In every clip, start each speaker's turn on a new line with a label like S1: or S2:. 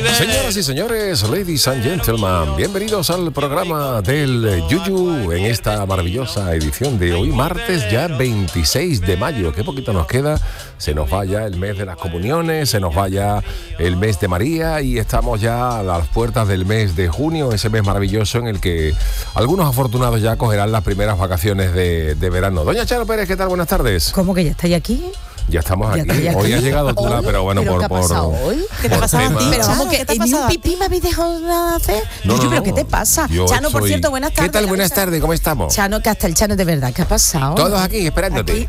S1: Señoras y señores, ladies and gentlemen, bienvenidos al programa del Yuyu en esta maravillosa edición de hoy, martes ya 26 de mayo. Qué poquito nos queda, se nos va ya el mes de las comuniones, se nos va ya el mes de María y estamos ya a las puertas del mes de junio, ese mes maravilloso en el que algunos afortunados ya cogerán las primeras vacaciones de verano. Doña Charo Pérez, ¿qué tal? Buenas tardes.
S2: ¿Cómo que ya estáis aquí?
S1: Ya estamos aquí. Hoy has llegado tú, pero bueno,
S2: ¿Pero qué ha pasado hoy?
S3: ¿Qué te ha pasado a ti?
S2: Pero vamos, que
S3: ¿Qué te ha
S2: ni un
S3: pasado?
S2: pipí me habéis dejado nada hacer.
S1: No,
S2: Yuyu,
S1: no,
S2: pero
S1: no.
S2: ¿qué te pasa?
S1: Yo
S2: Chano, por
S1: soy-
S2: cierto, buenas tardes.
S1: ¿Qué tal? Buenas tardes, ¿cómo estamos?
S2: Chano, que hasta el Chano de verdad, ¿qué ha pasado?
S1: Todos aquí, esperándote.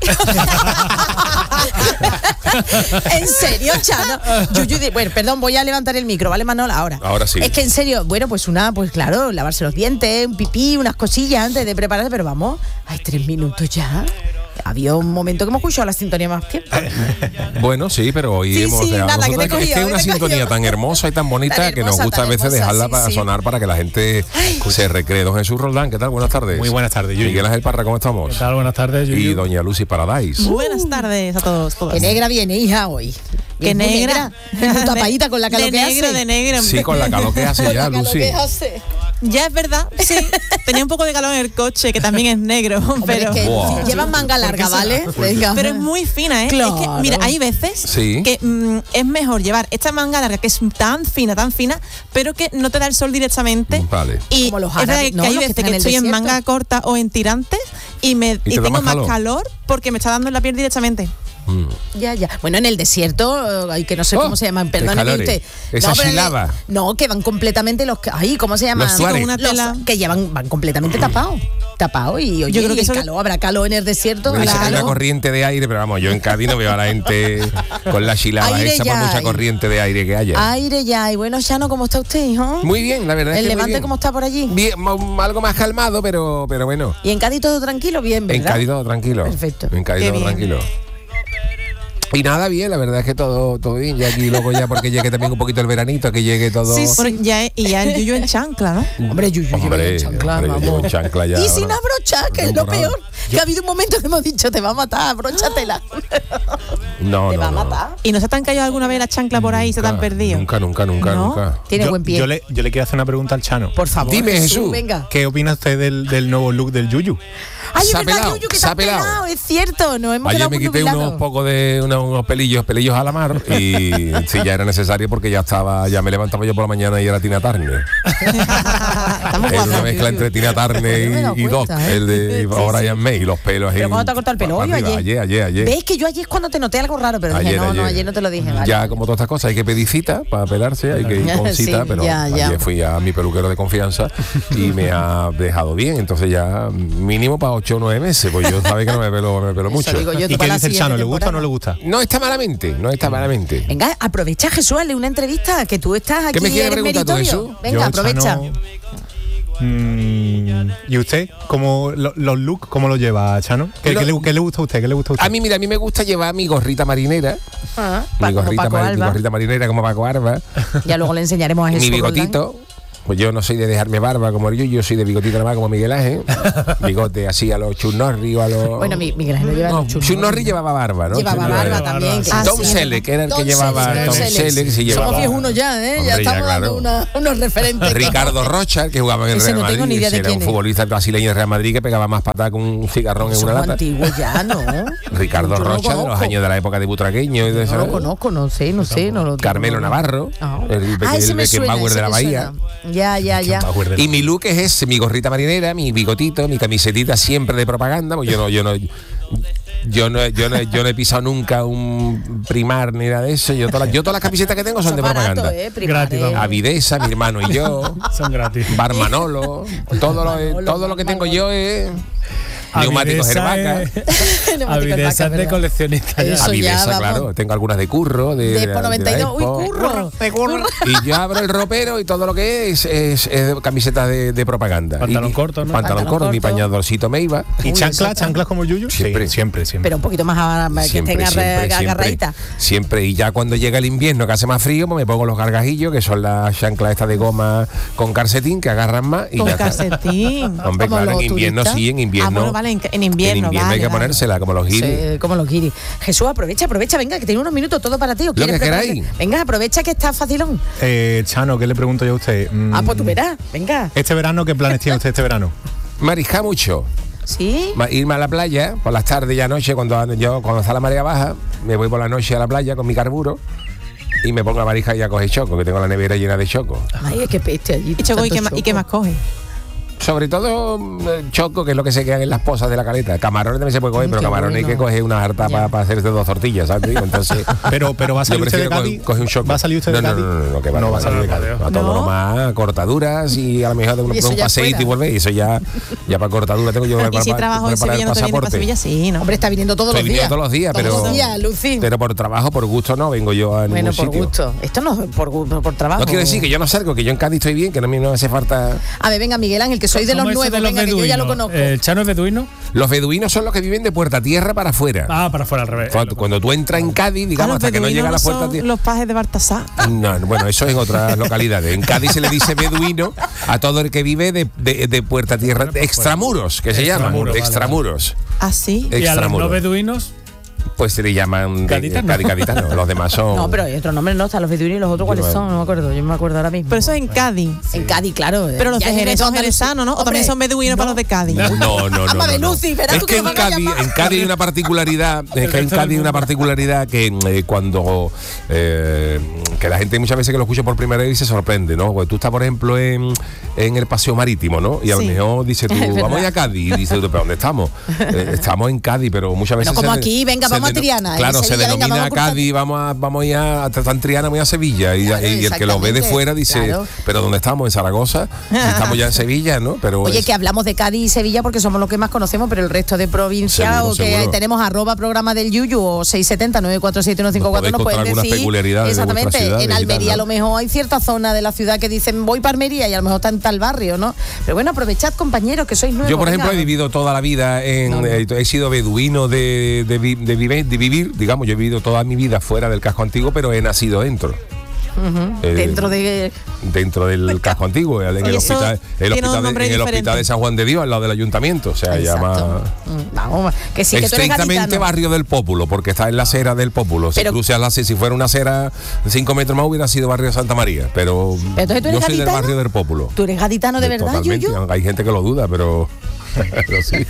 S2: ¿En serio, Chano? Yuyu, bueno, perdón, voy a levantar el micro, ¿vale, Manol? Ahora
S1: sí.
S2: Es que en serio, bueno, pues claro, lavarse los dientes, un pipí, unas cosillas antes de prepararse, pero vamos, hay 3 minutos ya. Había un momento que hemos escuchado la sintonía más tiempo.
S1: Bueno, sí, pero hoy
S2: Sí,
S1: hemos
S2: sí,
S1: dejado.
S2: nada, que te he
S1: Nosotros es que
S2: cogido,
S1: es una
S2: que te he
S1: sintonía
S2: cogido.
S1: tan hermosa y tan bonita
S2: Tan
S1: que nos
S2: hermosa,
S1: gusta a
S2: tan
S1: veces
S2: hermosa,
S1: dejarla
S2: sí,
S1: para
S2: sí.
S1: sonar para que la gente se recree. Don Jesús Roldán, ¿qué tal? Buenas tardes.
S4: Muy buenas tardes, Yuyu.
S1: Miguel Ángel Parra, ¿cómo estamos?
S4: ¿Qué tal? Buenas tardes, Yuyu.
S1: Y doña Lucy Paradise.
S3: Buenas tardes a todos.
S2: Qué negra viene, hija, hoy.
S3: Qué
S2: Es muy
S3: negra.
S2: Es muy tapadita con la calor que hace.
S3: De negro.
S1: Sí, con la calor que hace
S2: Con
S1: ya,
S2: la calor
S1: Lucy.
S2: que hace.
S3: Ya es verdad, sí. Tenía un poco de calor en el coche, que también es negro,
S2: Hombre,
S3: pero...
S2: es que
S1: Buah.
S2: si llevan manga larga, ¿vale? Venga.
S3: Pero es muy fina, ¿eh?
S2: Claro.
S3: Es que, mira, hay veces
S1: Sí.
S3: que es mejor llevar esta manga larga, que es tan fina, pero que no te da el sol directamente.
S1: Vale.
S3: Y
S2: Como los
S3: es verdad
S2: árabes, ¿no?
S3: que hay
S2: Los que
S3: veces
S2: están
S3: que
S2: en el
S3: estoy en
S2: desierto.
S3: manga corta o en tirantes y
S1: te da
S3: tengo
S1: más
S3: más
S1: calor.
S3: calor porque me está dando en la piel directamente.
S2: Ya. Bueno, en el desierto, ay, que no sé cómo se llaman,
S1: qué
S2: perdóneme
S1: calores.
S2: usted.
S1: Esa
S2: pero
S1: silaba.
S2: No, que van completamente ¿cómo se llaman?
S1: Los Tuareg.
S3: Con una tela.
S2: Que van completamente tapados y oye,
S3: Yo creo que
S2: y
S3: eso-
S2: calor, habrá calor en el desierto.
S1: Dice que hay una
S2: Claro.
S1: corriente de aire, pero vamos, yo en Cádiz no veo a la gente con la chilaba
S2: Aire
S1: esa
S2: ya
S1: por mucha
S2: hay.
S1: corriente de aire que haya.
S2: Aire ya, y bueno, Chano, ¿cómo está usted, hijo?
S1: Muy bien, la verdad es
S2: ¿El
S1: que muy
S2: Levante
S1: bien.
S2: cómo está por allí?
S1: Bien, algo más calmado, pero bueno.
S2: Y en Cádiz todo tranquilo, bien, ¿verdad?
S1: En Cádiz todo tranquilo.
S2: Perfecto.
S1: En Cádiz
S3: Qué
S1: todo
S3: bien.
S1: tranquilo. Y nada, bien, la verdad es que todo bien. Ya aquí luego ya porque llegue también un poquito el veranito, que llegue todo.
S3: Sí, ya el yuyu en chancla, ¿no?
S2: Hombre, Yuyu,
S1: Hombre,
S2: en chancla,
S1: hombre, yo llevo
S2: vamos.
S1: en chancla ya
S2: Y sin
S1: ahora.
S2: abrochar, que es lo
S1: Temporada.
S2: peor. Que ha habido un momento que hemos dicho, te va a matar, abróchatela.
S1: No,
S2: Te
S1: no,
S2: va a
S1: no.
S2: matar.
S3: ¿Y no se te han caído alguna vez las chanclas por ahí y se te han perdido?
S1: Nunca.
S3: ¿No?
S2: Tiene buen pie.
S4: Yo le quiero hacer una pregunta al Chano.
S2: Por favor.
S1: Dime, Jesús.
S2: Venga.
S4: ¿Qué opina usted del nuevo look del Yuyu?
S2: Ay,
S1: Se ha
S2: es verdad,
S1: pelado,
S2: Yuyu, que
S1: se
S2: te
S1: ha
S2: has pelado.
S1: pelado.
S2: Es cierto, nos hemos
S1: Ayer
S2: quedado
S1: me
S2: muy
S1: quité
S2: nubilados.
S1: unos pocos de unos pelillos a la mar y sí, ya era necesario porque ya me levantaba yo por la mañana y era Tina Turner.
S3: Estamos
S1: Es una
S3: guapos.
S1: mezcla entre Tina
S2: No me he
S1: Turner
S2: dado
S1: y Doc,
S2: cuenta, ¿eh?
S1: el de Brian May, y los pelos ahí.
S2: ¿Pero cuándo te has cortado el pelo? ¿Hoy o
S1: arriba. Ayer.
S2: ¿Ves que yo ayer es cuando te noté algo raro? Pero dije, ayer no te lo dije. Vale.
S1: Ya como todas estas cosas hay que pedir cita para pelarse, hay que ir con
S2: Sí,
S1: cita, pero
S2: ya.
S1: ayer fui a mi peluquero de confianza y me ha dejado bien, entonces ya mínimo para 8 o 9 meses, pues yo sabe que no me pelo mucho.
S2: Eso digo yo,
S4: ¿Y
S2: tú
S4: qué
S2: para la
S4: dice el
S2: siguiente
S4: Chano? ¿Le gusta o no
S2: temporada.
S4: le gusta?
S1: No está malamente.
S2: Venga, aprovecha, Jesús, hazle una entrevista, que tú estás aquí.
S1: ¿Qué me quieres
S2: eres
S1: preguntar tú,
S2: meritorio.
S1: Jesús?
S2: Venga,
S4: Yo,
S2: aprovecha.
S4: Chano, ¿y usted? ¿Los looks cómo lo lleva, Chano? ¿Qué le gusta a usted? ¿Qué le gusta a usted?
S1: A mí me gusta llevar mi gorrita marinera,
S2: Ah,
S1: mi
S2: como Paco Alba.
S1: gorrita marinera como Paco Alba,
S2: Ya luego le enseñaremos a
S1: mi
S2: Jesús.
S1: bigotito. Pues yo no soy de dejarme barba como el yo soy de bigotito nada más como Miguel Ángel. Bigote así a los Chuck Norris o a los...
S2: Bueno, Miguel Ángel no lleva
S1: No,
S2: el chulo.
S1: Chuck Norris llevaba barba, ¿no?
S2: Llevaba
S1: Chuck
S2: barba
S1: Norris.
S2: también.
S3: Ah,
S1: Tom
S3: sí.
S1: Selleck, que era el que
S2: Tom
S1: llevaba
S2: Selleck,
S1: Tom Selleck, sí llevaba.
S2: Somos viejunos ya, ¿eh?
S1: Hombre,
S2: Ya
S1: ya,
S2: estamos dando
S1: claro.
S2: unos referentes.
S1: Ricardo Rocha, que jugaba en el
S2: Ese
S1: Real
S2: no tengo
S1: Madrid,
S2: ni idea de
S1: ese era un
S2: quién es.
S1: futbolista brasileño del Real Madrid que pegaba más patada con un cigarrón en una
S2: Somos
S1: lata.
S2: antiguos ya, ¿no?
S1: Ricardo
S2: Yo no lo
S1: Rocha, de los
S2: conozco.
S1: años de la época de Butragueño y de eso.
S2: No lo conozco, no sé. No lo
S1: Carmelo Navarro, el
S2: ese me suena,
S1: Beckenbauer
S2: ese
S1: de la
S2: me
S1: Bahía.
S2: suena. Ya.
S1: Y mi look es ese, mi gorrita marinera, mi bigotito, mi camisetita siempre de propaganda, pues yo no he pisado nunca un Primar ni nada de eso. Yo todas las camisetas que tengo son
S2: Eso
S1: de
S2: es barato,
S1: propaganda.
S2: Primar,
S4: Gratis, vamos.
S1: Avidesa, mi hermano y yo,
S4: Son gratis.
S1: Bar Manolo, todo lo que tengo yo es neumáticos Herbaca.
S4: Avidesa es de coleccionista ya.
S2: Eso
S1: Avidesa,
S2: ya, vamos.
S1: claro, tengo algunas de curro, de
S2: Expo 92, uy, curro.
S1: Y yo abro el ropero y todo lo que es camisetas de propaganda.
S4: Pantalón
S1: Y-
S4: corto, ¿no?
S1: Pantalón corto, mi
S2: corto.
S1: pañadorcito Meiba.
S4: ¿Y
S2: Uy,
S4: chanclas como el Yuyu?
S1: Siempre.
S4: Siempre.
S2: Pero un poquito más que estén agarraditas.
S1: Siempre. Y ya cuando llega el invierno, que hace más frío, pues me pongo los gargajillos, que son las chanclas estas de goma con calcetín, que agarran más y
S3: Con
S1: ya está.
S3: calcetín.
S1: Hombre,
S2: Como
S1: claro, en
S2: los
S1: invierno
S2: turistas.
S1: sí, en invierno.
S3: Ah, bueno, vale, en invierno.
S1: En invierno
S3: vale,
S1: hay que
S3: vale.
S1: ponérsela, como los guiris.
S2: Sí, como los guiris. Jesús, aprovecha, venga, que tiene unos minutos todo para ti. ¿O quieres
S1: que
S2: prepararte?
S1: queráis.
S2: Venga, aprovecha que está facilón.
S4: Chano, ¿qué le pregunto yo a usted?
S2: Pues tú verás, venga.
S4: Este verano, ¿qué planes tiene usted este verano?
S1: Mariscar mucho.
S2: ¿Sí?
S1: Irme a la playa por las tardes y anoche, cuando está la marea baja, me voy por la noche a la playa con mi carburo y me pongo a mariscar y a coger choco, que tengo la nevera llena de choco.
S2: Ay, es que peste allí.
S3: ¿Y, choco,
S2: tanto
S3: ¿y qué más coge?
S1: Sobre todo choco, que es lo que se quedan en las posas de la caleta. Camarones también se puede coger, pero
S2: Qué
S1: camarones hay
S2: bueno.
S1: que coger una harta para hacerse 2 tortillas, ¿sabes? Digo, entonces,
S4: Pero va a
S1: yo
S4: salir usted de
S1: prefiero
S4: Cádiz.
S1: coger un choco.
S4: ¿Va a salir usted de
S1: no,
S4: Cádiz?
S1: No, que va,
S4: No va a salir de Cádiz.
S1: A todo
S3: No.
S1: lo más cortaduras y a lo mejor de
S2: Y eso
S1: un
S2: ya
S1: paseíto
S2: fuera.
S1: y volver. Y eso ya para cortadura tengo yo
S3: Y si trabajo en Sevilla, no te vienes para Sevilla, sí, ¿no?
S2: Hombre, está viniendo todos
S1: Estoy
S2: los
S1: viniendo
S2: días.
S1: todos los días,
S2: Todos
S1: pero
S2: los días, Lucy.
S1: pero por trabajo, por gusto no vengo yo a ningún
S2: Bueno, por
S1: sitio.
S2: gusto. Esto no es por trabajo.
S1: No quiero decir que yo no salgo, que yo en Cádiz estoy bien, que no me hace falta.
S2: A ver, venga, Miguel Ángel, que soy de los
S5: ¿Cómo eso
S2: nuevos, venga, que yo ya lo conozco.
S5: ¿Chano es beduino?
S1: Los beduinos son los que viven de Puerta Tierra para afuera.
S5: Para afuera al revés.
S1: Cuando tú entras en Cádiz, digamos, hasta que no llega a la Puerta
S3: son
S1: Tierra.
S3: los pajes de Baltasar.
S1: No, bueno, eso en otras localidades. En Cádiz se le dice beduino a todo el que vive de Puerta Tierra, de extramuros, que se llaman,
S5: Extramuros,
S1: de
S5: vale,
S1: extramuros.
S3: Así.
S5: Y a los
S1: Extramuros.
S5: no beduinos,
S1: Pues se le llaman gaditanos. Los demás son.
S2: No, pero hay otro nombre, no, están los beduinos y los otros, ¿cuáles son? No me acuerdo, yo me acuerdo ahora mismo.
S3: Pero eso es en Cádiz.
S2: En Cádiz, claro.
S3: Pero los
S2: Ya
S3: de
S2: vive
S3: Jerez
S2: toda
S3: son
S2: Andalucía.
S3: jerezanos, ¿no? O
S2: Hombre,
S3: también son beduinos para los de Cádiz.
S1: No.
S2: Ama de Lucy, verás
S1: Es
S2: tú
S1: que
S2: que
S1: en
S2: nos van a
S1: Cádiz,
S2: llamar.
S1: en Cádiz hay una particularidad, que cuando que la gente muchas veces que lo escucha por primera vez se sorprende, ¿no? Porque tú estás, por ejemplo, en el paseo marítimo, ¿no? Y a lo
S3: Sí.
S1: mejor dices tú,
S2: Es verdad.
S1: vamos a ir a Cádiz. Y dices tú, ¿pero dónde estamos? Estamos en Cádiz, pero muchas veces.
S2: No como
S1: se
S2: aquí, venga,
S1: se
S2: vamos a Triana,
S1: Claro,
S2: en
S1: se
S2: Sevilla, venga,
S1: denomina
S2: vamos por
S1: Cádiz, vamos a ir a en Triana, voy a Sevilla. Y,
S2: Claro,
S1: y el que lo ve de
S2: exactamente,
S1: fuera dice,
S2: claro.
S1: ¿pero dónde estamos? ¿En Zaragoza? Y estamos ya en Sevilla, ¿no? Pero
S2: Oye,
S1: es-
S2: que hablamos de Cádiz y Sevilla porque somos los que más conocemos, pero el resto de provincias
S1: Seguro,
S2: o que
S1: seguro.
S2: tenemos @programa del Yuyu o 670-947-154 nos
S1: Nos podéis
S2: pueden
S1: contar algunas
S2: decir
S1: peculiaridades de
S2: exactamente.
S1: vuestras ciudades
S2: En
S1: y tal,
S2: Almería
S1: ¿no?
S2: a lo mejor hay cierta zona de la ciudad que dicen voy para Almería y a lo mejor está en tal barrio, ¿no? Pero bueno, aprovechad, compañeros, que sois nuevos.
S1: Yo, por ejemplo,
S2: venga.
S1: he vivido toda la vida he sido beduino de vivir, digamos, yo he vivido toda mi vida fuera del casco antiguo, pero he nacido dentro.
S2: Dentro de
S1: Dentro del casco antiguo, en el
S3: Y eso
S1: hospital,
S3: tiene un nombre
S1: en el
S3: diferente.
S1: hospital de San Juan de Dios, al lado del ayuntamiento. O sea,
S2: Exacto.
S1: llama
S2: Vamos, que sí, que tú eres
S1: estrictamente
S2: gaditano.
S1: barrio del Pópulo, porque está en la acera del Pópulo. Si
S2: Pero-
S1: cruzas la acera, si fuera una acera 5 metros más, hubiera sido barrio de Santa María. Pero
S2: Entonces, ¿tú eres
S1: yo soy del
S2: gaditano?
S1: barrio del Pópulo.
S2: ¿Tú eres gaditano de verdad,
S1: Totalmente.
S2: Yuyu?
S1: Hay gente que lo duda, pero sí.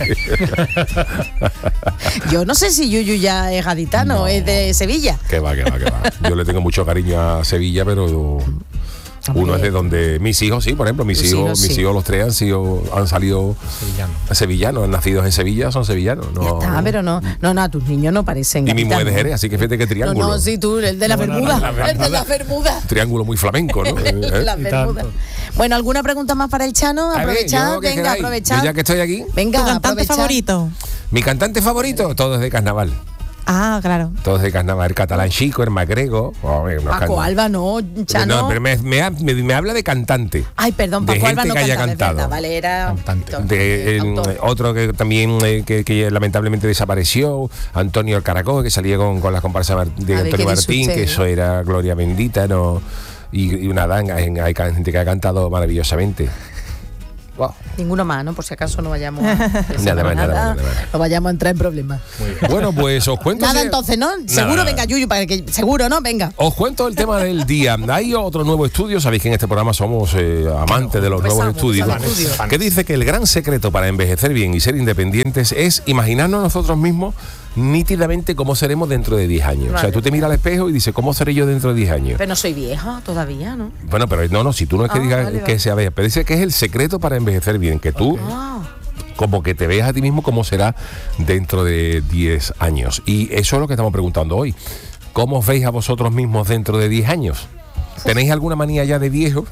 S2: Yo no sé si Yuyu ya es gaditano,
S1: No.
S2: es de Sevilla.
S1: Que va. Yo le tengo mucho cariño a Sevilla, pero uno es de donde mis hijos, sí, por ejemplo, mis
S2: Tus
S1: hijos,
S2: hijos, sí.
S1: los tres han salido sevillanos, han nacido en Sevilla, son sevillanos.
S2: Ya
S1: No,
S2: está, pero no, tus niños no parecen
S1: y mi mujer de
S2: gaditanos.
S1: Jerez, así que fíjate que triángulo.
S2: No, sí, tú, el de la Bermuda. El de la Bermuda.
S1: Triángulo muy flamenco, ¿no?
S2: La Bermuda. Bueno, ¿alguna pregunta más para el Chano?
S1: A ver,
S2: Aprovechad,
S1: yo, ¿qué
S2: venga,
S1: queráis?
S2: aprovechad.
S1: Yo ya que estoy aquí,
S2: Venga,
S3: ¿Tu cantante
S2: aprovechad.
S3: favorito?
S1: mi cantante favorito, todo es de carnaval.
S3: Ah, claro.
S1: Todos de carnaval, el catalán chico, el magrego.
S2: Paco Alba, no, Chano.
S1: No, pero me habla de cantante.
S2: Ay, perdón,
S1: de
S2: Paco Alba
S1: gente
S2: no
S1: que haya
S2: cantaba, es
S1: cantado.
S2: verdad, vale, era
S4: Cantante.
S2: autor.
S1: Otro que también que lamentablemente desapareció, Antonio el Caracol, que salía con la comparsa de
S2: A ver,
S1: Antonio
S2: ¿qué dice
S1: Martín,
S2: usted?
S1: que eso era gloria bendita, ¿no? Y una danga, hay gente que ha cantado maravillosamente. Wow.
S2: Ninguno más, ¿no? Por si acaso no vayamos a,
S1: Nada más.
S2: no vayamos a entrar en problemas.
S1: Bueno, pues os cuento.
S2: Nada entonces, ¿no? Seguro,
S1: nada.
S2: venga, Yuyu, para que seguro, ¿no? Venga.
S1: Os cuento el tema del día. Hay otro nuevo estudio, sabéis que en este programa somos amantes de los nuevos
S2: Empezamos,
S1: estudios,
S2: empezamos.
S1: que dice que el gran secreto para envejecer bien y ser independientes es imaginarnos nosotros mismos nítidamente cómo seremos dentro de 10 años. O sea,
S2: Vale.
S1: tú te miras al espejo y dices, ¿cómo seré yo dentro de 10 años?
S2: Pero no soy vieja todavía, ¿no?
S1: Bueno, pero no, si tú no es que digas
S2: vale,
S1: que
S2: vale.
S1: sea vieja, pero dice que es el secreto para envejecer bien, que tú como que te veas a ti mismo cómo será dentro de 10 años. Y eso es lo que estamos preguntando hoy. ¿Cómo os veis a vosotros mismos dentro de 10 años? ¿Tenéis alguna manía ya de viejo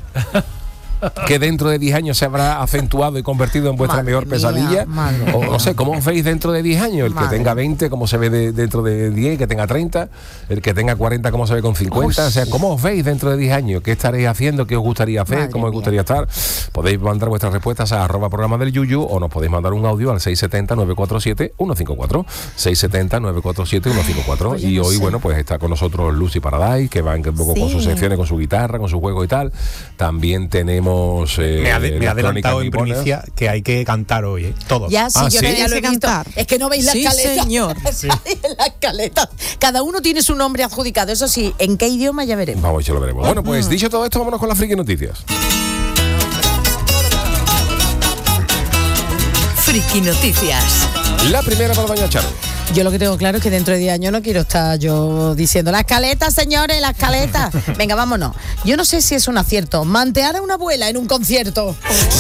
S1: que dentro de 10 años se habrá acentuado y convertido en vuestra
S2: Madre
S1: mejor
S2: mía,
S1: pesadilla?
S2: madre
S1: O
S2: mía.
S1: no sé, ¿cómo os veis dentro de 10 años? El que
S2: Madre.
S1: tenga 20, ¿cómo se ve dentro de 10? Que tenga 30. El que tenga 40, ¿cómo se ve con 50? O sea, ¿cómo os veis dentro de 10 años? ¿Qué estaréis haciendo? ¿Qué os gustaría hacer?
S2: Madre
S1: ¿Cómo os
S2: mía.
S1: gustaría estar? Podéis mandar vuestras respuestas a @programa del Yuyu o nos podéis mandar un audio al 670-947-154. 670-947-154.
S2: Oye,
S1: Y
S2: no
S1: hoy,
S2: sé.
S1: bueno, pues está con nosotros Lucy Paradise, que va un poco con
S3: Sí.
S1: sus secciones, con su guitarra, con su juego y tal. También tenemos tenemos...
S4: Me ha
S1: las
S4: adelantado
S1: crónicas
S4: en
S1: niponas.
S4: primicia que hay que cantar hoy, todos.
S2: Ya, sí,
S1: Ah,
S2: yo
S1: ¿sí?
S2: que ya lo he
S3: Hay que
S2: visto.
S3: cantar.
S2: Es que no veis la
S3: Sí,
S2: escaleta.
S3: señor.
S2: La escaleta. Cada uno tiene su nombre adjudicado. Eso sí, ¿en qué idioma ya veremos?
S1: Vamos, ya lo veremos. Bueno, pues dicho todo esto, vámonos con las friki noticias.
S5: Friki Noticias.
S1: La primera para doña Charo.
S2: Yo lo que tengo claro es que dentro de 10 años no quiero estar yo diciendo la escaleta, señores, la escaleta. Venga, vámonos. Yo no sé si es un acierto. Mantear a una abuela en un concierto.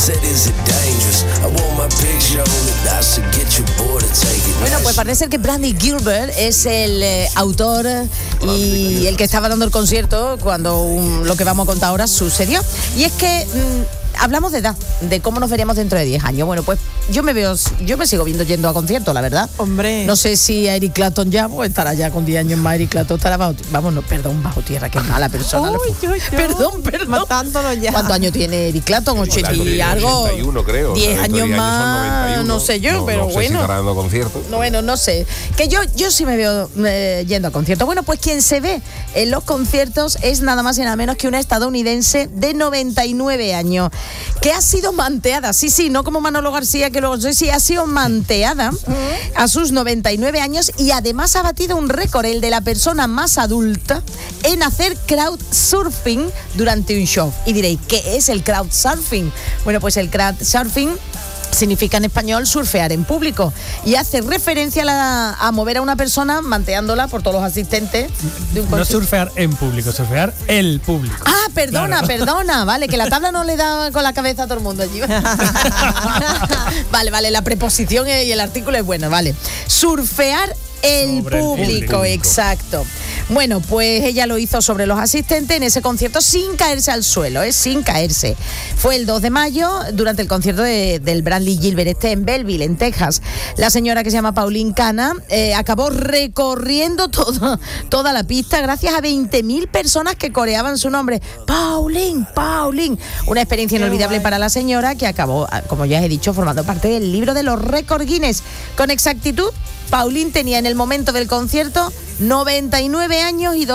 S2: Bueno, pues parece ser que Brandy Gilbert es el autor y el que estaba dando el concierto cuando lo que vamos a contar ahora sucedió. Y es que... hablamos de edad, de cómo nos veremos dentro de 10 años. Bueno, pues yo me sigo viendo yendo a conciertos, la verdad.
S3: Hombre.
S2: No sé si a Eric Clapton ya, pues estará ya con 10 años más. Eric Clapton estará bajo tierra, qué mala persona. Perdón.
S3: Matándolo ya.
S2: ¿Cuántos años tiene Eric Clapton? 80 y algo.
S1: 81, creo.
S2: 10
S1: Dentro de
S2: años
S1: 10
S2: más,
S1: son 91.
S2: no sé yo, pero
S1: no sé
S2: bueno.
S1: si estará dando conciertos.
S2: Bueno, no sé. Que yo sí me veo yendo a conciertos. Bueno, pues quien se ve en los conciertos es nada más y nada menos que una estadounidense de 99 años, que ha sido manteada, sí, no como Manolo García, que luego sí, ha sido manteada a sus 99 años y además ha batido un récord, el de la persona más adulta en hacer crowdsurfing durante un show. Y diréis, ¿qué es el crowdsurfing? Bueno, pues el crowdsurfing significa en español surfear en público y hace referencia a mover a una persona manteándola por todos los asistentes de un
S6: No
S2: concierto.
S6: surfear en público, surfear el público.
S2: Ah, perdona,
S6: Claro.
S2: perdona, vale, que la tabla no le da con la cabeza a todo el mundo allí. Vale, la preposición y el artículo es bueno, vale. Surfear el
S6: Sobre el
S2: público,
S6: público.
S2: exacto. Bueno, pues ella lo hizo sobre los asistentes en ese concierto sin caerse al suelo, sin caerse. Fue el 2 de mayo durante el concierto del Brandy Gilbert en Belleville, en Texas. La señora, que se llama Pauline Cana, acabó recorriendo toda la pista gracias a 20.000 personas que coreaban su nombre. Pauline. Una experiencia inolvidable para la señora, que acabó, como ya he dicho, formando parte del libro de los récords Guinness. Con exactitud, Pauline tenía en el momento del concierto 99 años y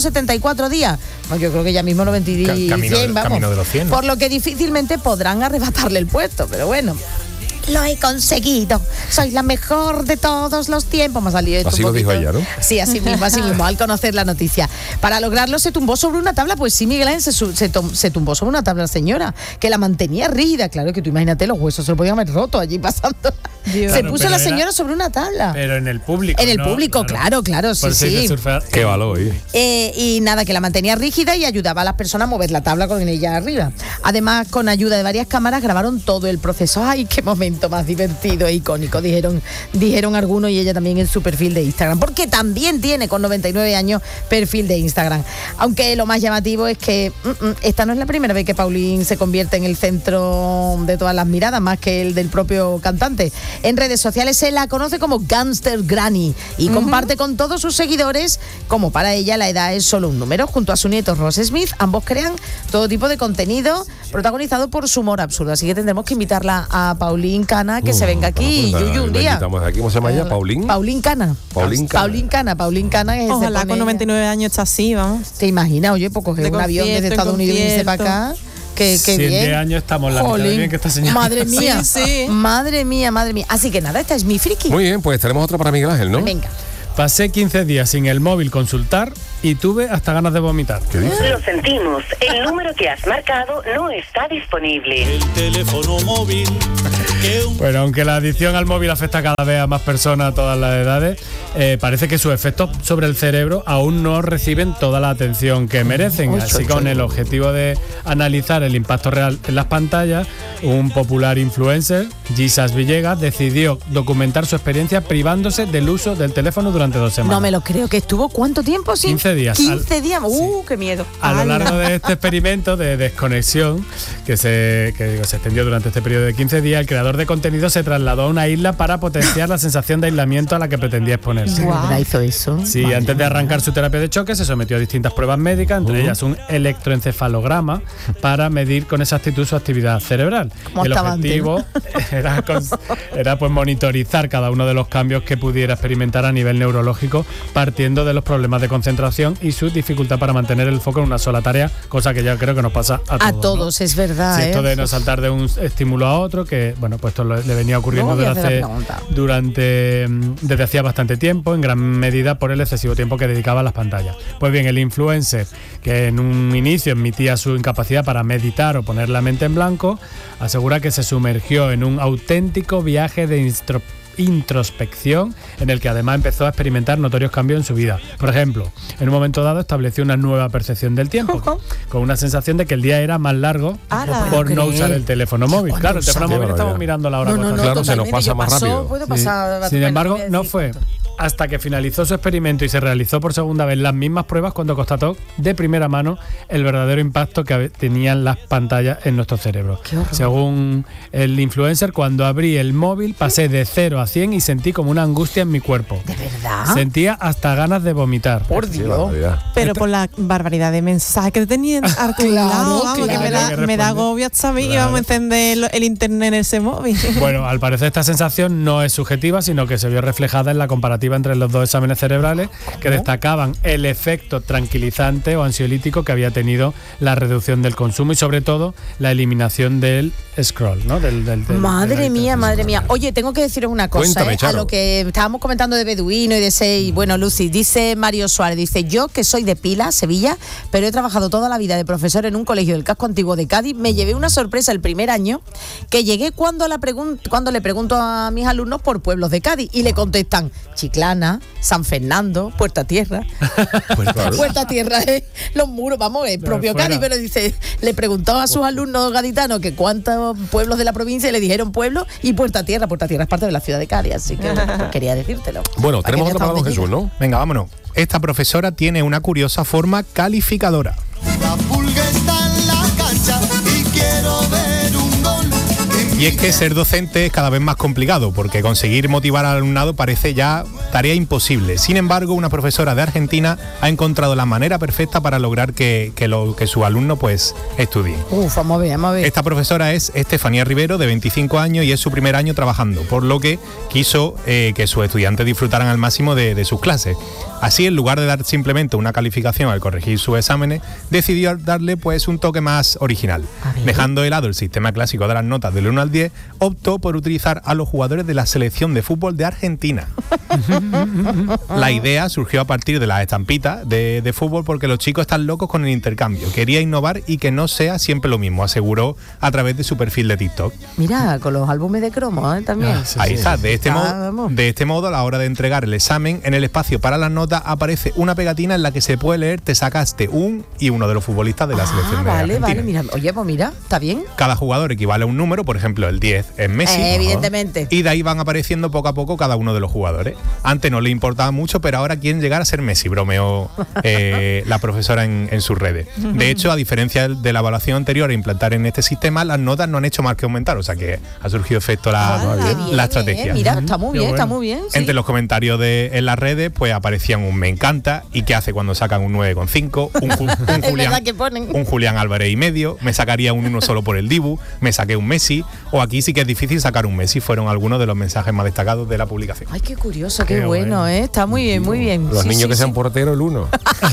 S2: 274 días. Bueno, yo creo que ya mismo 90
S4: Camino de los 100, ¿no?
S2: Por lo que difícilmente podrán arrebatarle el puesto, pero bueno. Lo he conseguido. Soy la mejor de todos los tiempos. Me ha salido esto
S1: Así
S2: un
S1: lo dijo
S2: poquito.
S1: ella, ¿no?
S2: Sí, así mismo, al conocer la noticia. Para lograrlo se tumbó sobre una tabla. Pues sí, Miguel Ángel se tumbó sobre una tabla, señora, que la mantenía rígida. Claro que tú imagínate, los huesos se lo podían haber roto allí pasando.
S3: Dios.
S2: Se
S6: Claro,
S2: puso
S6: pero
S2: la
S6: era-
S2: señora sobre una tabla.
S6: Pero en el público.
S2: En el
S6: ¿no?
S2: público, claro, sí,
S6: Por eso hay que
S2: sí.
S6: surfear.
S1: Qué valor, oye.
S2: Y nada, que la mantenía rígida y ayudaba a las personas a mover la tabla con ella arriba. Además, con ayuda de varias cámaras grabaron todo el proceso. ¡Ay, qué momento más divertido e icónico! Dijeron algunos, y ella también en su perfil de Instagram. Porque también tiene, con 99 años, perfil de Instagram. Aunque lo más llamativo es que esta no es la primera vez que Pauline se convierte en el centro de todas las miradas, más que el del propio cantante. En redes sociales se la conoce como Gangster Granny y comparte con todos sus seguidores, como para ella la edad es solo un número. Junto a su nieto Ross Smith, ambos crean todo tipo de contenido protagonizado por su humor absurdo. Así que tendremos que invitarla a Pauline Cana, que se venga aquí, Yuyu, un
S1: La
S2: día.
S1: invitamos de aquí. ¿Cómo se llama ella? ¿Pauline?
S2: Pauline Cana.
S1: Pauline Cana.
S2: Pauline Cana. Que
S3: Ojalá
S2: se
S3: con
S2: pone-
S3: 99 años está así, vamos.
S2: ¿Te imaginas? Oye, pues coger
S3: De
S2: un avión desde
S3: concierto en
S2: Estados Unidos y irse para acá. Qué
S6: Si en
S2: bien.
S6: 10 años estamos la mitad de
S2: Jolín.
S6: bien que esta señora.
S2: Madre mía.
S3: Sí, sí.
S2: Madre mía. Así que nada, esta es mi friki.
S1: Muy bien, pues tenemos otra para Miguel Ángel, ¿no?
S2: Venga.
S6: Pasé 15 días sin el móvil consultar y tuve hasta ganas de vomitar.
S1: ¿Qué dice?
S7: Lo sentimos, el número que has marcado no está disponible.
S8: El teléfono móvil que un
S6: Bueno, aunque la adicción al móvil afecta cada vez a más personas a todas las edades, parece que sus efectos sobre el cerebro aún no reciben toda la atención que merecen. Así, con el objetivo de analizar el impacto real en las pantallas, un popular influencer, Jesus Villegas, decidió documentar su experiencia privándose del uso del teléfono durante 2 semanas.
S2: No me lo creo, que estuvo ¿cuánto tiempo? Sí.
S6: 15 días.
S2: 15 días. Qué miedo.
S6: A lo
S2: Ala.
S6: largo de este experimento de desconexión que se extendió durante este periodo de 15 días, el creador creador de contenido se trasladó a una isla para potenciar la sensación de aislamiento a la que pretendía exponerse.
S2: ¿De verdad hizo eso?
S6: Sí, antes de arrancar su terapia de choque se sometió a distintas pruebas médicas, entre ellas un electroencefalograma para medir con exactitud su actividad cerebral.
S2: ¿Cómo
S6: El
S2: estaba
S6: objetivo era pues monitorizar cada uno de los cambios que pudiera experimentar a nivel neurológico, partiendo de los problemas de concentración y su dificultad para mantener el foco en una sola tarea, cosa que ya creo que nos pasa a todos.
S2: A todos, ¿no? Es verdad.
S6: Sí, esto de no saltar de un estímulo a otro, que bueno, pues esto le venía ocurriendo desde hacía bastante tiempo, en gran medida por el excesivo tiempo que dedicaba a las pantallas. Pues bien, el influencer, que en un inicio admitía su incapacidad para meditar o poner la mente en blanco, asegura que se sumergió en un auténtico viaje de introspección en el que además empezó a experimentar notorios cambios en su vida. Por ejemplo, en un momento dado estableció una nueva percepción del tiempo, con una sensación de que el día era más largo por no usar el teléfono móvil. Claro, el teléfono móvil estamos mirando la hora.
S1: Claro, se nos pasa más rápido.
S6: Sin embargo, no fue hasta que finalizó su experimento y se realizó por segunda vez las mismas pruebas cuando constató de primera mano el verdadero impacto que tenían las pantallas en nuestro cerebro. Según el influencer, cuando abrí el móvil pasé de 0 a 100 y sentí como una angustia en mi cuerpo.
S2: ¿De verdad?
S6: Sentía hasta ganas de vomitar.
S2: Por Dios.
S3: Pero por la barbaridad de mensajes que te tenían articulado, que me da agobio hasta a mí que vamos a encender el internet en ese móvil.
S6: Bueno, al parecer esta sensación no es subjetiva, sino que se vio reflejada en la comparativa entre los dos exámenes cerebrales que destacaban el efecto tranquilizante o ansiolítico que había tenido la reducción del consumo y sobre todo la eliminación del scroll, ¿no?
S2: Madre mía. Oye, tengo que deciros una cosa.
S1: Cuéntame,
S2: a lo que estábamos comentando de Beduino y de Sei. Bueno, Lucy, dice Mario Suárez, dice: yo que soy de Pila, Sevilla, pero he trabajado toda la vida de profesor en un colegio del casco antiguo de Cádiz, me llevé una sorpresa el primer año que llegué cuando le pregunto a mis alumnos por pueblos de Cádiz y le contestan Chiclana, San Fernando, Puerta Tierra. Puerta Tierra es los muros, vamos, es propio Cádiz, pero dice, le preguntó a sus alumnos gaditanos que cuántos pueblos de la provincia y le dijeron pueblo y Puerta Tierra es parte de la ciudad de Cádiz, así que pues, quería decírtelo.
S1: Bueno, tenemos otra para don Jesús, ¿no?
S4: Venga, vámonos. Esta profesora tiene una curiosa forma calificadora.
S9: La pulga está en la cancha y quiero ver un gol.
S4: Y es que ser docente es cada vez más complicado, porque conseguir motivar al alumnado parece ya tarea imposible. Sin embargo, una profesora de Argentina ha encontrado la manera perfecta para lograr que sus alumnos pues estudien.
S2: Vamos a ver.
S4: Esta profesora es Estefanía Rivero, de 25 años, y es su primer año trabajando, por lo que quiso que sus estudiantes disfrutaran al máximo de sus clases. Así, en lugar de dar simplemente una calificación al corregir sus exámenes, decidió darle pues un toque más original. Dejando de lado el sistema clásico de las notas del 1 al 10, optó por utilizar a los jugadores de la selección de fútbol de Argentina. La idea surgió a partir de las estampitas de fútbol, porque los chicos están locos con el intercambio. Quería innovar y que no sea siempre lo mismo, aseguró a través de su perfil de TikTok.
S2: Mira, con los álbumes de cromo también.
S4: Ahí está. De este modo, a la hora de entregar el examen, en el espacio para las notas aparece una pegatina en la que se puede leer: te sacaste un y uno de los futbolistas de la selección de Argentina.
S2: Vale, mira, oye, pues mira, está bien.
S4: Cada jugador equivale a un número, por ejemplo, el 10 es Messi.
S2: Evidentemente.
S4: Y de ahí van apareciendo poco a poco cada uno de los jugadores. Antes no le importaba mucho, pero ahora quieren llegar a ser Messi, bromeó la profesora en sus redes. De hecho, a diferencia de la evaluación anterior a implantar en este sistema, las notas no han hecho más que aumentar, o sea que ha surgido efecto la estrategia.
S2: Mira, está muy bien. Sí.
S4: Entre los comentarios en las redes, pues aparecían un me encanta, y qué hace cuando sacan un 9,5, un Julián Álvarez y medio, me sacaría un 1 solo por el Dibu, me saqué un Messi, o aquí sí que es difícil sacar un Messi, fueron algunos de los mensajes más destacados de la publicación.
S2: Ay, qué curioso, qué bueno, está muy bien, muy bien.
S1: Los niños que sean porteros, el 1.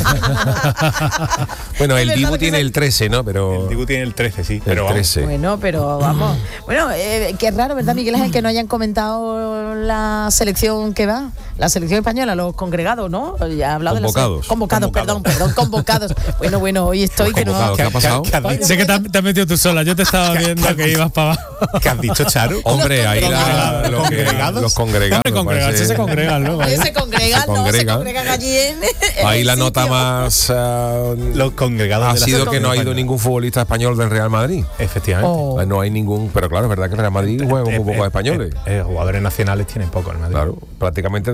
S1: Bueno, el Dibu tiene el 13, ¿no? Pero
S4: el Dibu tiene el 13, sí. Pero
S1: el 13.
S2: Bueno, pero vamos. Bueno, qué raro, ¿verdad, Miguel Ángel, que no hayan comentado la selección que va? La selección española, los congregados, ¿no? Ya he hablado
S1: convocados.
S2: Convocados. Bueno, hoy estoy que no.
S1: ¿Qué ha pasado?
S6: Sé que te has metido tú sola, yo te estaba viendo que ibas para abajo.
S4: ¿Qué has dicho, Charo?
S1: Hombre, ahí los congregados.
S6: Congregarse se congregan, ¿no?
S2: Se congregan allí en
S1: ahí la nota más
S4: los congregados
S1: ha sido que no ha ido ningún futbolista español del Real Madrid.
S4: Efectivamente.
S1: No hay ningún, pero claro, es verdad que el Real Madrid juega con muy pocos españoles.
S4: Jugadores nacionales tienen pocos, ¿no?
S1: Claro, prácticamente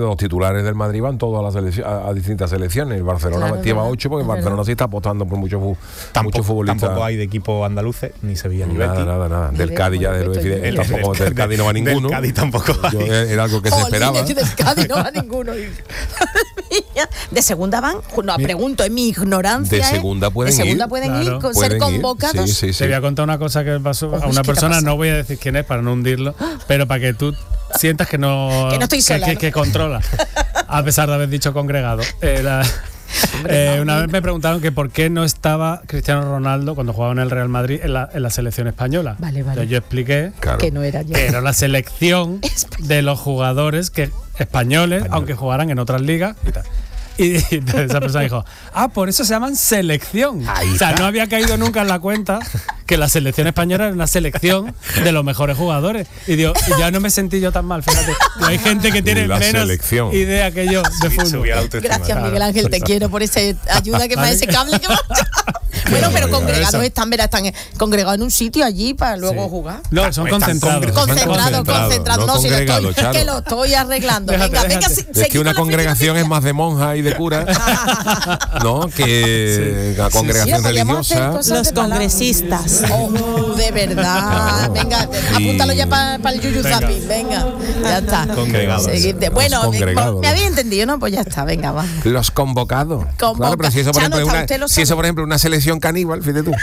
S1: los titulares del Madrid van todos a distintas selecciones. El Barcelona lleva 8 porque el Barcelona sí está apostando por muchos futbolistas.
S4: Tampoco hay de equipo andaluces, ni Sevilla ni Betis.
S1: Nada. Del Cádiz ya tampoco, del Cádiz no va ninguno.
S4: Del Cádiz tampoco hay.
S1: Era algo que se esperaba.
S2: Del Cádiz no va ninguno. De segunda van, no, pregunto, en mi ignorancia.
S1: De segunda pueden ir.
S2: Claro. Ser convocados.
S1: Sí.
S6: Te voy a contar una cosa que pasó a una persona, no voy a decir quién es para no hundirlo, pero para que tú sientas que no
S2: estoy sola,
S6: que controla, a pesar de haber dicho congregado. Una vez me preguntaron que por qué no estaba Cristiano Ronaldo cuando jugaba en el Real Madrid en la selección española.
S2: Vale.
S6: Entonces yo expliqué
S2: que no era yo.
S6: Que era la selección de los jugadores españoles, aunque jugaran en otras ligas y tal. Y entonces esa persona dijo, por eso se llaman selección. O sea, no había caído nunca en la cuenta que la selección española era una selección de los mejores jugadores. Y digo, ya no me sentí yo tan mal, fíjate. Hay gente que tiene menos idea que yo de fútbol.
S2: Gracias, Miguel Ángel, te quiero por esa ayuda que me da ese cable que me ha echado. Bueno, pero congregados están congregados en un sitio allí para luego jugar.
S6: No, son concentrados.
S2: Concentrados. No, que lo estoy arreglando. Venga,
S1: es que una congregación es más de monja y de cura, ¿no? Que la congregación religiosa.
S3: Los congresistas.
S2: De verdad. Venga, apúntalo ya para el Yuyu Zapping. Venga, ya está.
S4: Congregados.
S2: Bueno, me había entendido, ¿no? Pues ya está, venga, va.
S1: Los convocados. Claro, pero si eso, por ejemplo, una selección caníbal, fíjate tú.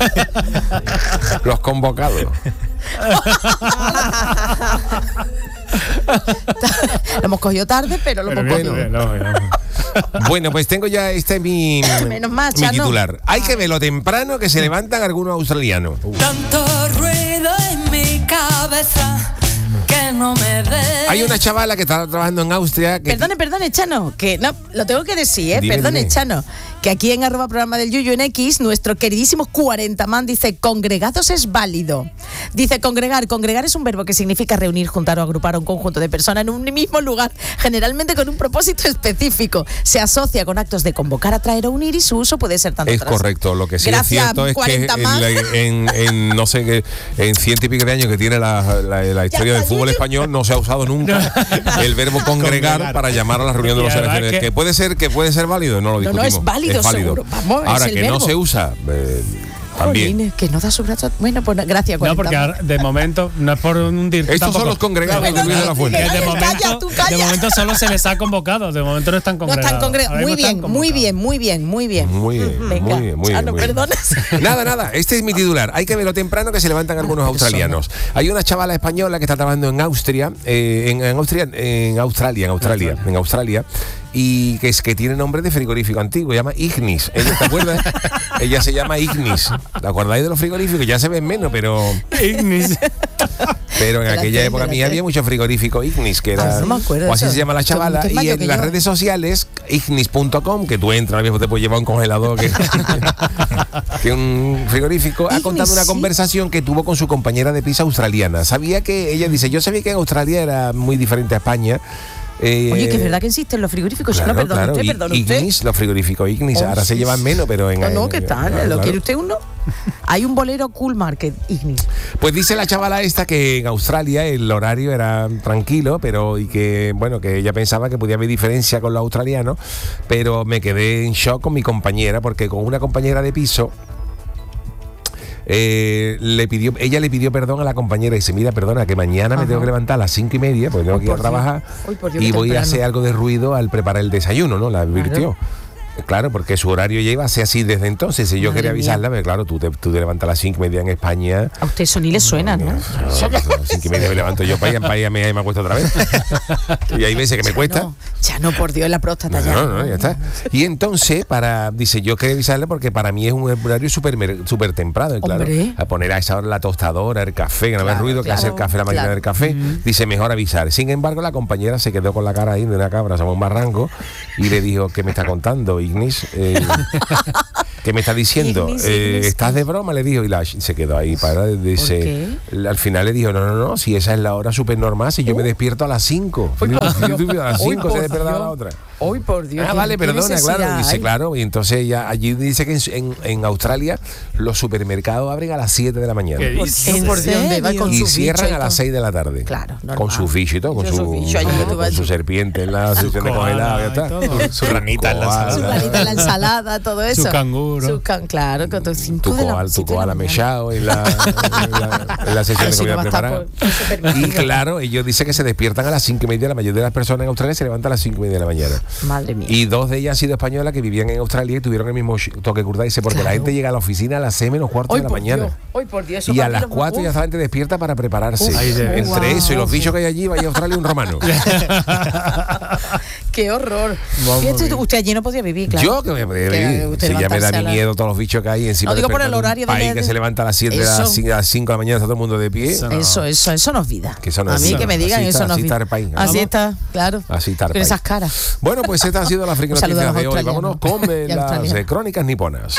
S1: Los convocados.
S2: Lo hemos cogido tarde, pero lo hemos cogido.
S1: Bueno, pues tengo ya mi titular. Hay que verlo temprano que se levantan algunos australianos.
S10: Tanto ruido en mi cabeza que no me dé.
S1: Hay una chavala que está trabajando en Austria.
S2: Perdone, Chano, que no, lo tengo que decir, perdone, Chano, que aquí en @programa del Yuyu en X, nuestro queridísimo 40man dice, congregados es válido. Dice, congregar es un verbo que significa reunir, juntar o agrupar a un conjunto de personas en un mismo lugar, generalmente con un propósito específico. Se asocia con actos de convocar, atraer o unir y su uso puede ser tanto.
S1: Es correcto, lo que sí es cierto es que en no sé qué, en 100 y pico de años que tiene la historia del fútbol español no se ha usado nunca el verbo congregar para llamar a la reunión de los selecciones. Que puede ser válido, no lo discutimos.
S2: No, es válido. Seguro. Vamos,
S1: ahora que
S2: verbo.
S1: No se usa también.
S2: Jolín, que no da su brazo. Bueno, pues gracias.
S6: No, porque ahora, de momento no es por hundir.
S1: Estos tampoco son los congregados de la Fuente.
S6: De momento solo se les ha convocado. De momento no están congregados.
S2: Muy bien. No perdones.
S1: Nada. Este es mi titular. Hay que verlo temprano que se levantan algunos australianos. Hay una chavala española que está trabajando en Austria, en Australia. Y que tiene nombre de frigorífico antiguo, se llama Ignis. ¿Te acuerdas? Ella se llama Ignis. ¿Te acordáis de los frigoríficos? Ya se ven menos, pero
S6: Ignis.
S1: Pero en aquella época mía había mucho frigorífico Ignis, que era,
S2: no me acuerdo,
S1: o así se llama la chavala. Y en las redes sociales, ignis.com, que tú entras, te puedes llevar un congelador, que un frigorífico, Ignis, ha contado una conversación que tuvo con su compañera de piso australiana. Yo sabía que en Australia era muy diferente a España.
S2: Oye, que es verdad que existen los frigoríficos. Claro, no, perdón usted.
S1: Ignis, los frigoríficos Ignis, ahora se llevan menos, pero en...
S2: No, ¿qué tal? ¿Lo quiere usted uno? Hay un bolero Cool Market Ignis.
S1: Pues dice la chavala esta que en Australia el horario era tranquilo, y que ella pensaba que podía haber diferencia con los australianos, pero me quedé en shock con mi compañera, porque con una compañera de piso ella le pidió perdón a la compañera y dice, mira, perdona, que mañana me tengo que levantar a las 5:30, porque tengo que ir a trabajar y voy a hacer algo de ruido al preparar el desayuno, ¿no? La advirtió. Claro, porque su horario ya iba a ser así desde entonces. Y yo quería avisarla, pero claro, tú te levantas a las 5:30 en España.
S2: A usted eso ni le suena, ¿no?
S1: A las 5:30 me levanto yo para ir a me acuesto otra vez. Y hay veces que me cuesta.
S2: Ya no, por Dios, la próstata ya.
S1: No, ya está. Y entonces, dice, yo quería avisarle porque para mí es un horario súper temprano. Claro, a poner a esa hora la tostadora, el café, que no haga ruido, que hace el café, la máquina del café. Dice, mejor avisar. Sin embargo, la compañera se quedó con la cara ahí de una cabra, somos un barranco, y le dijo, ¿qué me está contando, Ignis? ¿Qué me está diciendo? ¿Estás de broma? Le dijo, y se quedó ahí para dice, al final le dijo, no, si esa es la hora súper normal, si yo me despierto a las 5. A las 5 se despierta la otra.
S2: Hoy por Dios.
S1: Vale, perdona, claro. Dice, claro, y entonces ya allí dice que en Australia los supermercados abren a las 7 de la mañana.
S2: ¿Por Dios?
S1: Y cierran a las 6 de la tarde.
S2: Claro, normal.
S1: Con su fish y todo, con su serpiente en la sección de congelado, ya está.
S4: Su ranita en la ensalada.
S2: Su ranita en la ensalada, todo eso.
S6: Su canguro.
S2: Claro, con tu 5
S1: tu koala mechado en la sección de comida preparada. Y claro, ellos dicen que se despiertan a las 5:30. La mayoría de las personas en Australia se levantan a las 5:30 de la mañana.
S2: Madre mía.
S1: Y 2 de ellas han sido españolas que vivían en Australia y tuvieron el mismo toque curda. Dice, porque la gente llega a la oficina a las 6:15 de la mañana.
S2: Hoy por Dios.
S1: Y a las 4 ya la gente despierta para prepararse. Entre eso y los bichos que hay allí, vaya a Australia un romano.
S2: ¡Qué horror! Usted allí no podía vivir, claro.
S1: Yo que voy a poder vivir. Si ya me da mi miedo todos los bichos que hay encima.
S2: No digo por el horario
S1: de país que se levanta a las 7 a las 5 de la mañana, está todo el mundo de pie.
S2: Eso no es vida.
S1: A
S2: mí que me digan eso no es vida. Así está, claro.
S1: Así está.
S2: Con esas caras.
S1: Bueno, pues esta ha sido la friki noticia de hoy. Vámonos con las crónicas niponas.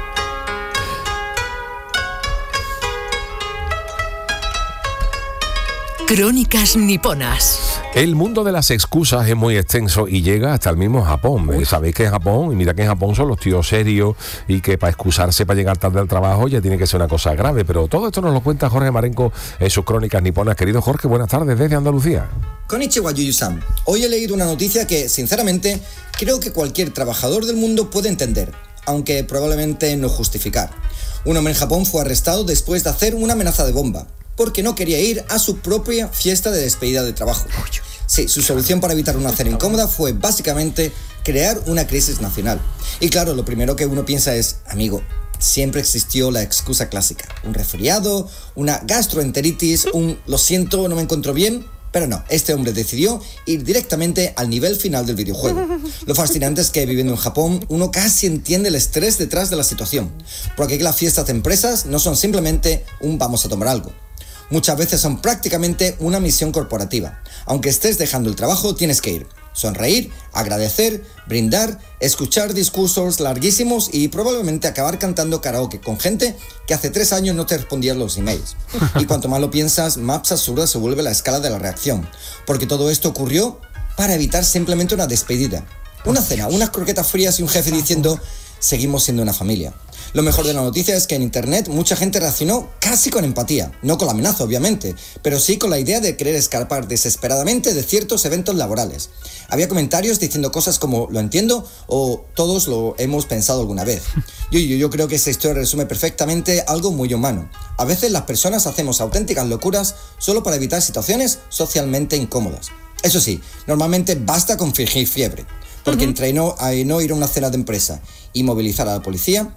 S5: Crónicas niponas.
S1: El mundo de las excusas es muy extenso y llega hasta el mismo Japón. Sabéis que en Japón, y mira que en Japón son los tíos serios y que para excusarse para llegar tarde al trabajo ya tiene que ser una cosa grave. Pero todo esto nos lo cuenta Jorge Marenco en sus crónicas niponas. Querido Jorge, buenas tardes desde Andalucía.
S11: Konnichiwa, Yuyu-san. Hoy he leído una noticia que, sinceramente, creo que cualquier trabajador del mundo puede entender, aunque probablemente no justificar. Un hombre en Japón fue arrestado después de hacer una amenaza de bomba, porque no quería ir a su propia fiesta de despedida de trabajo. Sí, su solución para evitar una cena incómoda fue básicamente crear una crisis nacional. Y claro, lo primero que uno piensa es, amigo, siempre existió la excusa clásica. Un resfriado, una gastroenteritis, lo siento, no me encuentro bien. Pero no, este hombre decidió ir directamente al nivel final del videojuego. Lo fascinante es que viviendo en Japón, uno casi entiende el estrés detrás de la situación. Porque aquí las fiestas de empresas no son simplemente un vamos a tomar algo. Muchas veces son prácticamente una misión corporativa. Aunque estés dejando el trabajo, tienes que ir. Sonreír, agradecer, brindar, escuchar discursos larguísimos y probablemente acabar cantando karaoke con gente que hace 3 años no te respondía los emails. Y cuanto más lo piensas, más absurda se vuelve la escala de la reacción. Porque todo esto ocurrió para evitar simplemente una despedida. Una cena, unas croquetas frías y un jefe diciendo, seguimos siendo una familia. Lo mejor de la noticia es que en internet mucha gente reaccionó casi con empatía, no con la amenaza obviamente, pero sí con la idea de querer escapar desesperadamente de ciertos eventos laborales. Había comentarios diciendo cosas como lo entiendo o todos lo hemos pensado alguna vez. Yo creo que esta historia resume perfectamente algo muy humano. A veces las personas hacemos auténticas locuras solo para evitar situaciones socialmente incómodas. Eso sí, normalmente basta con fingir fiebre, porque entre no ir a una cena de empresa y movilizar a la policía,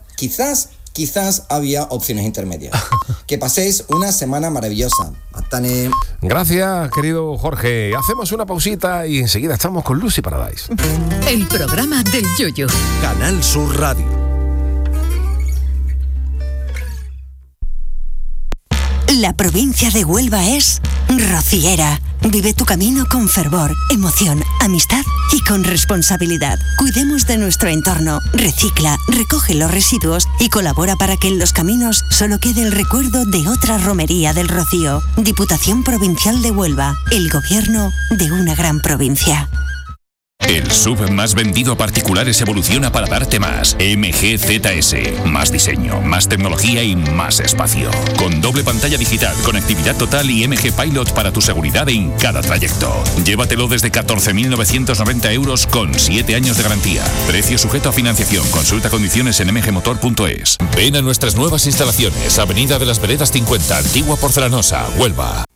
S11: quizás había opciones intermedias. Que paséis una semana maravillosa. Matane.
S1: Gracias, querido Jorge. Hacemos una pausita y enseguida estamos con Lucy Paradise.
S5: El programa del Yoyo.
S12: Canal Sur Radio.
S13: La provincia de Huelva es rociera. Vive tu camino con fervor, emoción, amistad y con responsabilidad. Cuidemos de nuestro entorno, recicla, recoge los residuos y colabora para que en los caminos solo quede el recuerdo de otra romería del Rocío. Diputación Provincial de Huelva, el gobierno de una gran provincia.
S14: El SUV más vendido a particulares evoluciona para darte más. MG ZS. Más diseño, más tecnología y más espacio. Con doble pantalla digital, conectividad total y MG Pilot para tu seguridad en cada trayecto. Llévatelo desde 14.990 euros con 7 años de garantía. Precio sujeto a financiación. Consulta condiciones en mgmotor.es. Ven a nuestras nuevas instalaciones. Avenida de las Veredas 50, Antigua Porcelanosa, Huelva.